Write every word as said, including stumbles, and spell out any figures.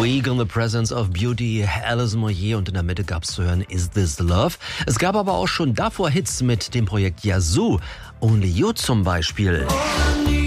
Weak in the Presence of Beauty, Alison Moyet, und in der Mitte gab's zu hören Is This Love. Es gab aber auch schon davor Hits mit dem Projekt Yazoo, Only You zum Beispiel.